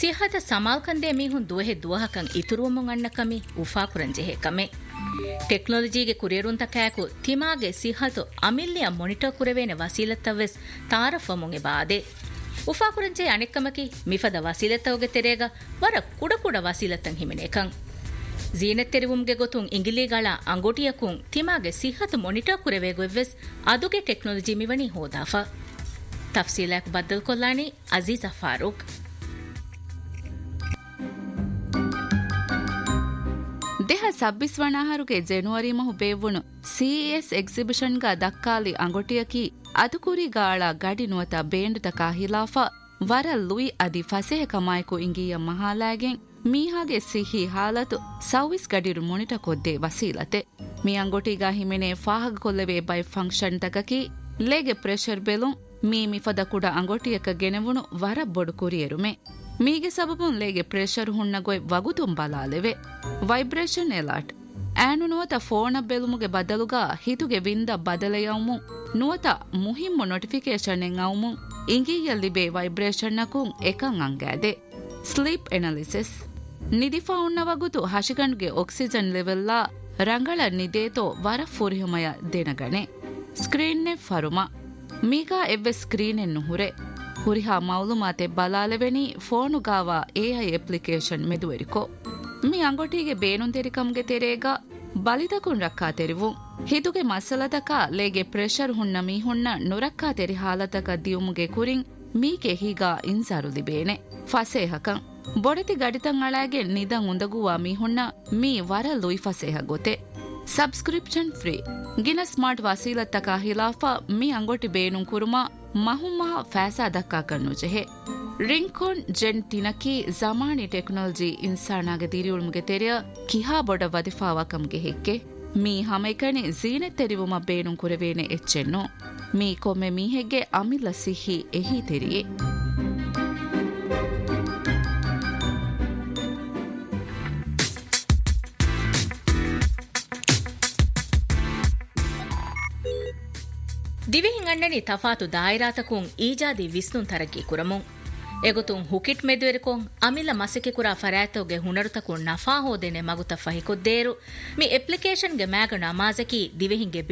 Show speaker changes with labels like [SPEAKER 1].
[SPEAKER 1] ಸಿಹದ ಸಮಾಲ್ಕಂದೆ ಮೀಹುನ್ ದುವಹೆ ದುವಹಕಂ ಇತುರುವಮುಂ ಅನ್ನಕಮಿ ಉಫಾಕುರಂಜೆಹೆ ಕಮೆ ಟೆಕ್ನಾಲಜಿಗೆ ಕುರಿಯರುಂತ ಕ್ಯಾಕು ತಿಮಾಗೆ ಸಿಹತು ಅಮಿಲ್ಯ monitor ಕುರವೇನೆ ವಸೀಲತ್ತವೆಸ್ ತಾರಫಮುಂ ಎಬಾದೆ ಉಫಾಕುರಂಜೆ ಅನೆಕ್ಕಮಕಿ ಮಿಫದ ವಸೀಲತ್ತವಗೆ ತೆರೆಗ ವರ ಕುಡ ವಸೀಲತ್ತಂ ಹಿಮಿನೇಕಂ ಜೀನೆತ್ತೆರಿವುಂಗೆ ಗೊತುಂ ಇಂಗಿಲಿಗಳ ಅಂಗೋಟಿಯಕುಂ ತಿಮಾಗೆ ಸಿಹತು monitor ಕುರವೇಗೊವ್ವೆಸ್ ಅದುಗೆ technology ಮಿವಣಿ ಹೋದಾಫ ತಫ್ಸೀಲಾಕ್ ಬದ್ದಲ್ ಕೊಲ್ಲಾಣಿ Aziza Farooq
[SPEAKER 2] දෙහ සබ්බිස් වනාහරුගේ ජනුවරී මහු බේවුණු CES ಎಕ್ಸಿಬಿಷನ್ಗ ದಕ್ಕಾಲಿ ಅಂಗೊಟಿಯಕಿ ಅದುಕುರಿ ಗಾಳ ಗಡಿ ನುವತ ಬೇಂಡುತಕ ಹಿಲಾಫಾ ವರ ಲುಯಿ ಅದಿ ಫಸೆಹ ಕಮಾಯ್ಕು ಇಂಗಿಯ ಮಹಾಲಾಗೆನ್ ಮೀಹಾಗೆ ಸಿಹಿ ಹಾಲತು ಸೌವಿಸ್ ಗಡಿರು ಮುನಿಟ ಕೊದ್ದೆ ವಸೀಲತೆ me ಅಂಗೊಟಿಗ ಹಿಮೆನೆ ಫಾಹಗ ಕೊಲ್ಲೆವೆ by function ತಕಕಿ ಲೇಗೆ pressure ಬೆಲುಂ me ಮಿಫದ ಕುಡ ಅಂಗೊಟಿಯಕ ಗೆನೆವುಣು ವರ ಬೊಡು ಕುರಿಯರುಮೆ ಮೀಗೆ ಸಬಬುನ್ ಲೇಗೆ ಪ್ರೆಷರ್ ಹುಣ್ಣಗೊಯ್ ವಗುತುಂ ಬಲಾಲೆವೆ ವೈಬ್ರೇಷನ್ ಎಲಾಟ್ ಆನು ನುವತ ಫೋನ ಬೆಲುಮುಗೆ ಬದಲುಗ ಹಿತುಗೆ ವಿಂದ ಬದಲೆಯವುಮು ನುವತ ಮುಹಿಮ್ಮು ನೋಟಿಫಿಕೇಶನ್ ಎನ್ ಅವಮು ಇಂಗಿಯಲ್ಲಿಬೆ ವೈಬ್ರೇಷನ್ ನಕುಂ ಎಕಂ ಅಂಗಾದೆ ಸ್ಲೀಪ್ ಎನಾಲಿಸಿಸ್ ನಿದಿಫಾ ಉಣ್ಣ ವಗುತು ಹಶಿಗಂಡ್ಗೆ ಆಕ್ಸಿಜನ್ ಲೆವೆಲ್ಲಾ ರಂಗಳ ನಿದೇತೋ ವರ ಫುರಿಹುಮಯ ದಿನಗಣೆ ಸ್ಕ್ರೀನ್ನೆ ಫರುಮ ಮೀಗಾ ಎವ್ವೆ ಸ್ಕ್ರೀನ್ ಎನ್ನು ಹುರೆ ಹುರಿಹಾ ಮೌಲುಮಾತೆ ಬಲಾಲೆವೆನಿ ಫೋನುಗಾವ AI ಅಪ್ಲಿಕೇಶನ್ ಮೆದುವೆರಿಕೋ ಮಿ ಅಂಗೊಟಿಗೆ ಬೇನುಂತೆರಿಕಂಗೆ ತೆರೇಗ ಬಲಿದಕುನ್ ರಕ್ಕಾ ತೆರಿವು ಹಿದುಗೆ ಮಸಲದಕ ಲೇಗೆ ಪ್ರೆಷರ್ ಹುಣ್ಣ ಮೀ ಹುಣ್ಣ ನುರಕ್ಕಾ ತೆರಿ ಹಾಲತಕ ದಿಯುಮುಗೆ ಕುರಿಂ ಮೀಗೆ ಹೀಗ ಇನ್ಸಾರುಲಿ ಬೇನೆ ಫಸೇಹಕಂ ಬೊಡೆತಿ ಗಡಿತಂ ಅಳಾಗೆ ನಿದಂ ಉಂದಗುವ ಮೀ ಹುಣ್ಣ ಮೀ ವರ ಲುಯ್ ಫಸೇಹ ಗೊತೆ ಸಬ್ಸ್ಕ್ರಿಪ್ಷನ್ ಫ್ರೀ ಗಿನ ಸ್ಮಾರ್ಟ್ ವಸೀಲತ್ತಕ ಹಿಲಾಫಾ ಮಿ ಅಂಗೊಟಿ ಬೇನುಂ ಕುರುಮಾ ಮಹುಮ್ಮಹ ಫෑಸಾ ದಕ್ಕಾ ಕಣ್ಣು ಜೆಹೆ ರಿಂಕೋನ್ ಜೆನ್ ತಿನಕಿ ಜಮಾನಿ ಟೆಕ್ನಾಲಜಿ ಇನ್ಸಾನಾಗೆ ದಿರಿಯುಳುಮುಗೆ ತೆರೆಯ ಕಿಹಾ ಬೊಡ ವದಿಫಾವಕಂಗೆ ಹೆಕ್ಕೆ ಮೀ ಹಮೈಕಣಿ ಜೀನೆ ತೆರಿವುಮ ಬೇನುಂ ಕುರವೇನೆ ಎಚ್ಚೆನ್ನು ಮೀ ಕೊಮ್ಮೆ ಮೀಹೆಗ್ಗೆ ಅಮಿಲ್ಲ ಸಿಹಿ ಎಹಿ ತೆರಿಯೆ
[SPEAKER 1] ದಿವಿಹಿಂ ಅಣ್ಣನಿ ತಫಾತು ದಾಯಿರಾತಕುಂ ಈಜಾದಿ ವಿಸ್ನುನ್ ತರಗಿ ಕುರಮುಂ ಎಗೊತುಂ ಹುಕಿಟ್ ಮೆದುವೆರಿಕೊಂ ಅಮಿಲ ಮಸಕೆ ಕುರಾ ಫರಾತೋಗೆ ಹುನರುತಕುಂ ನಫಾ ಹೋದೆನೆ ಮಗುತ ಫಹಿಕೊದ್ದೇರು ಮಿ ಅಪ್ಲಿಕೇಶನ್ ಗೆ ಮ್ಯಾಗ ನಮಾಜಕಿ ದಿವಿಹಿಂಗೆ